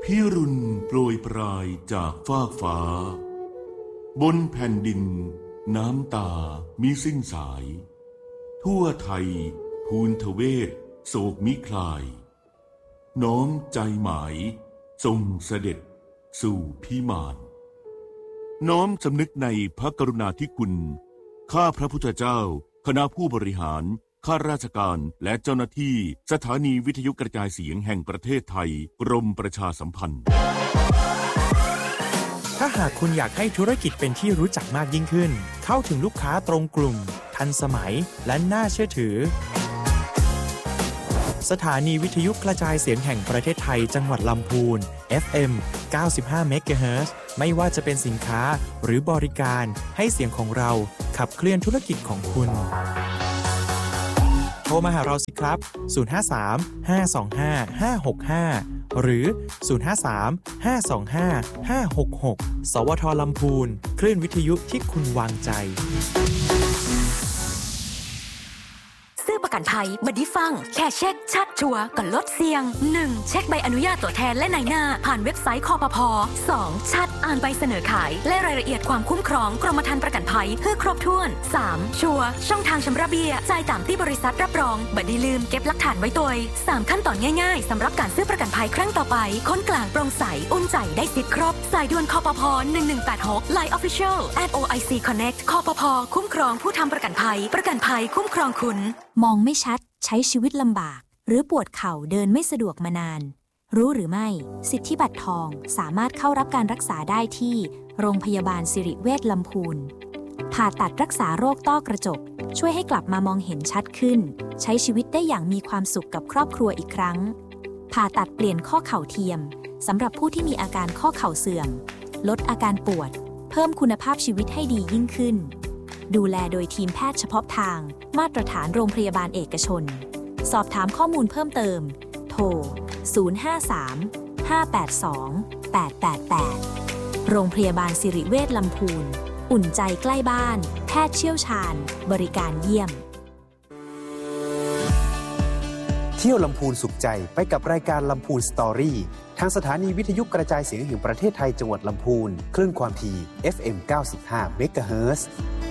พิรุณโปรยปลายจากฟากฟ้าบนแผ่นดินน้ำตามิสิ้นสายทั่วไทยภูนทเวศโศกมิคลายน้อมใจหมายทรงเสด็จสู่พิมานน้อมสำนึกในพระกรุณาธิคุณข้าพระพุทธเจ้าคณะผู้บริหารข้าราชการและเจ้าหน้าที่สถานีวิทยุกระจายเสียงแห่งประเทศไทยกรมประชาสัมพันธ์ถ้าหากคุณอยากให้ธุรกิจเป็นที่รู้จักมากยิ่งขึ้นเข้าถึงลูกค้าตรงกลุ่มทันสมัยและน่าเชื่อถือสถานีวิทยุกระจายเสียงแห่งประเทศไทยจังหวัดลำพูน FM 95 เมกะเฮิรตซ์ ไม่ว่าจะเป็นสินค้าหรือบริการให้เสียงของเราขับเคลื่อนธุรกิจของคุณโทรมาหาเราสิครับ 053-525-565 หรือ 053-525-566 สวท.ลำพูนคลื่นวิทยุที่คุณวางใจซื้อประกันภัยบัดดี้ฟังแค่เช็คชัดชัวร์ก่อนลดเสี่ยง 1. เช็คใบอนุญาตตัวแทนและนายหน้าผ่านเว็บไซต์คปภ. 2. ชัดอ่านใบเสนอขายและรายละเอียดความคุ้มครองกรมธรรม์ประกันภัยเพื่อครบถ้วน 3. ชัวร์ช่องทางชำระเบี้ยจ่ายตามที่บริษัทรับรองบัดดี้ลืมเก็บหลักฐานไว้ตัว 3 ขั้นตอนง่ายๆสำหรับการซื้อประกันภัยครั้งต่อไปค้นกลางโปร่งใสอุ่นใจได้สิทธิ์ครบสายด่วนคปภ. 1186 Line Official @OIC Connect คปภ.คุ้มครองผู้ทำประกันภัยคุ้มครองคุณมองไม่ชัดใช้ชีวิตลำบากหรือปวดเข่าเดินไม่สะดวกมานานรู้หรือไม่สิทธิบัตรทองสามารถเข้ารับการรักษาได้ที่โรงพยาบาลสิริเวชลำพูนผ่าตัดรักษาโรคต้อกระจกช่วยให้กลับมามองเห็นชัดขึ้นใช้ชีวิตได้อย่างมีความสุขกับครอบครัวอีกครั้งผ่าตัดเปลี่ยนข้อเข่าเทียมสำหรับผู้ที่มีอาการข้อเข่าเสื่อมลดอาการปวดเพิ่มคุณภาพชีวิตให้ดียิ่งขึ้นดูแลโดยทีมแพทย์เฉพาะทางมาตรฐานโรงพยาบาลเอกชนสอบถามข้อมูลเพิ่มเติมโทร 053-582-888 โรงพยาบาลสิริเวชลำพูนอุ่นใจใกล้บ้านแพทย์เชี่ยวชาญบริการเยี่ยมเที่ยวลำพูนสุขใจไปกับรายการลำพูนสตอรี่ทางสถานีวิทยุกระจายเสียงแห่งประเทศไทยจังหวัดลำพูนคลื่นความถี่ FM 95 เมกะเฮิรตซ์